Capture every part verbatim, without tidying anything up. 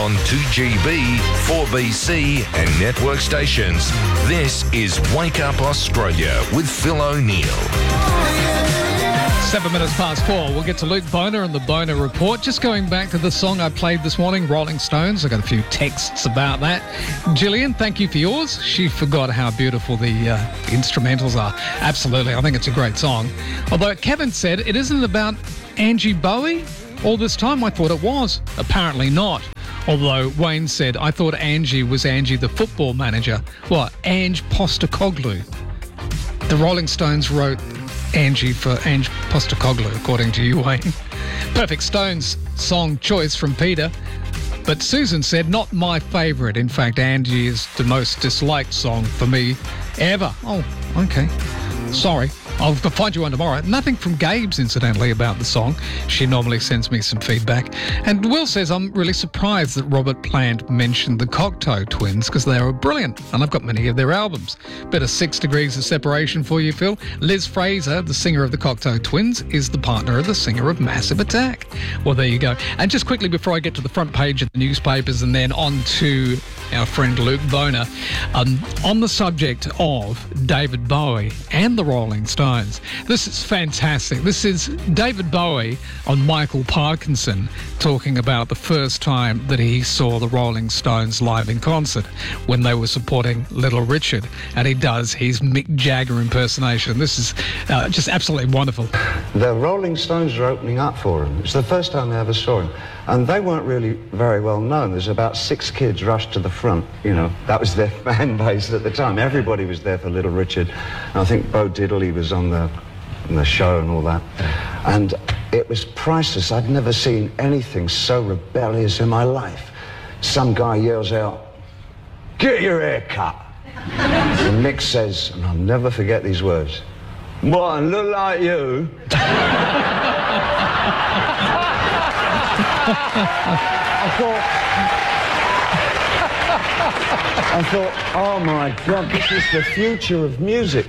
on two G B, four B C and network stations. This is Wake Up Australia with Phil O'Neill. Seven minutes past four. We'll get to Luke Boner and the Boner Report. Just going back to the song I played this morning, Rolling Stones. I got a few texts about that. Gillian, thank you for yours. She forgot how beautiful the uh, instrumentals are. Absolutely. I think it's a great song. Although Kevin said it isn't about Angie Bowie all this time. I thought it was. Apparently not. Although Wayne said, I thought Angie was Angie the football manager. What? Ange Postecoglou. The Rolling Stones wrote Angie for Ange Postecoglou, according to you, Wayne. Perfect Stones song choice from Peter. But Susan said, not my favourite. In fact, Angie is the most disliked song for me ever. Oh, okay. Sorry. I'll find you one tomorrow. Nothing from Gabe's, incidentally, about the song. She normally sends me some feedback. And Will says, I'm really surprised that Robert Plant mentioned the Cocteau Twins because they were brilliant, and I've got many of their albums. Bit of Six Degrees of Separation for you, Phil. Liz Fraser, the singer of the Cocteau Twins, is the partner of the singer of Massive Attack. Well, there you go. And just quickly before I get to the front page of the newspapers and then on to our friend Luke Boner, um, on the subject of David Bowie and the Rolling Stones. This is fantastic. This is David Bowie on Michael Parkinson talking about the first time that he saw the Rolling Stones live in concert when they were supporting Little Richard. And he does his Mick Jagger impersonation. This is uh, just absolutely wonderful. The Rolling Stones were opening up for him. It's the first time they ever saw him. And they weren't really very well known. There's about six kids rushed to the front. You know, that was their fan base at the time. Everybody was there for Little Richard. And I think Bo Diddley was on the, on the show and all that. And it was priceless. I'd never seen anything so rebellious in my life. Some guy yells out, "Get your hair cut." And Mick says, and I'll never forget these words, "What, I look like you?" I thought, I thought, oh my God, this is the future of music.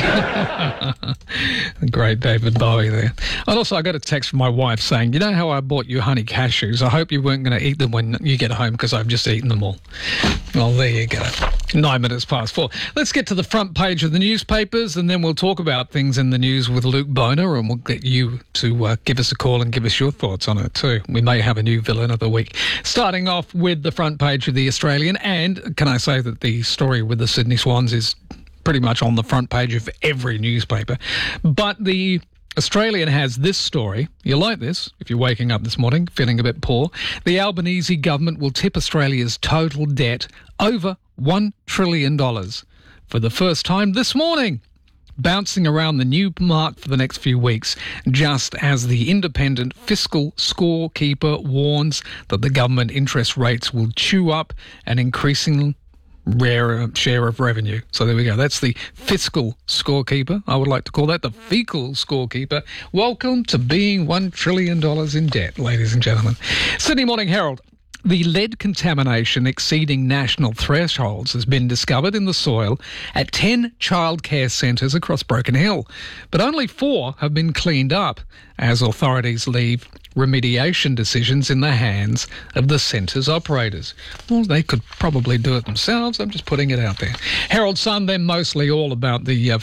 Great David Bowie there. And also I got a text from my wife saying, you know how I bought you honey cashews? I hope you weren't going to eat them when you get home because I've just eaten them all. Well, there you go. Nine minutes past four. Let's get to the front page of the newspapers and then we'll talk about things in the news with Luke Boner and we'll get you to uh, give us a call and give us your thoughts on it too. We may have a new villain of the week. Starting off with the front page of the Australian, and can I say that the story with the Sydney Swans is pretty much on the front page of every newspaper. But the Australian has this story. You like this if you're waking up this morning feeling a bit poor. The Albanese government will tip Australia's total debt over one trillion dollars for the first time this morning, bouncing around the new mark for the next few weeks, just as the independent fiscal scorekeeper warns that the government interest rates will chew up an increasing rare share of revenue. So there we go. That's the fiscal scorekeeper. I would like to call that the fecal scorekeeper. Welcome to being one trillion dollars in debt, ladies and gentlemen. Sydney Morning Herald. The lead contamination exceeding national thresholds has been discovered in the soil at ten childcare centres across Broken Hill, but only four have been cleaned up as authorities leave remediation decisions in the hands of the centres' operators. Well, they could probably do it themselves. I'm just putting it out there. Herald Sun, they're mostly all about the uh,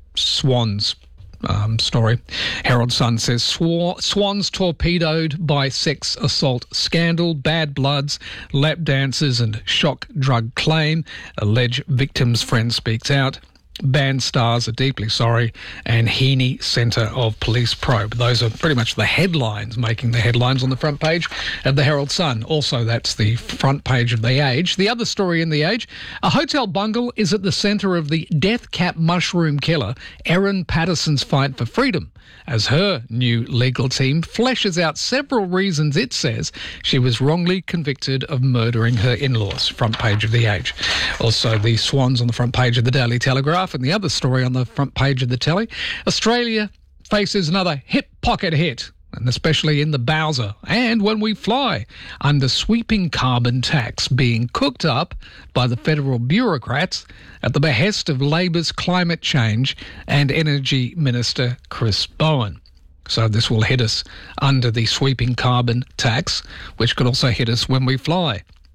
Swans Um, story. Herald Sun says Sw- Swans torpedoed by sex assault scandal, bad bloods, lap dancers and shock drug claim. Alleged victim's friend speaks out. Band stars are deeply sorry, and Heaney Centre of Police probe. Those are pretty much the headlines, making the headlines on the front page of the Herald Sun. Also, that's the front page of The Age. The other story in The Age, a hotel bungle is at the centre of the death cap mushroom killer Erin Patterson's fight for freedom, as her new legal team fleshes out several reasons it says she was wrongly convicted of murdering her in-laws. Front page of The Age. Also, the Swans on the front page of the Daily Telegraph. And the other story on the front page of the telly, Australia faces another hip pocket hit, and especially in the Bowser and when we fly, under sweeping carbon tax being cooked up by the federal bureaucrats at the behest of Labor's climate change and energy minister Chris Bowen. So this will hit us under the sweeping carbon tax, which could also hit us when we fly.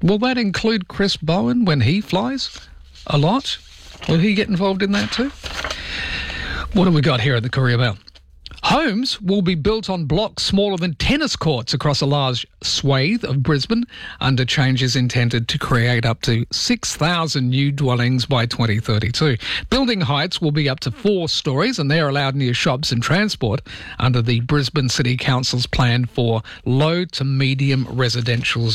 Will that include Chris Bowen when he flies a lot? Will he get involved in that too? What have we got here at the Courier Mail? Homes will be built on blocks smaller than tennis courts across a large swathe of Brisbane under changes intended to create up to six thousand new dwellings by twenty thirty-two. Building heights will be up to four storeys and they're allowed near shops and transport under the Brisbane City Council's plan for low to medium residential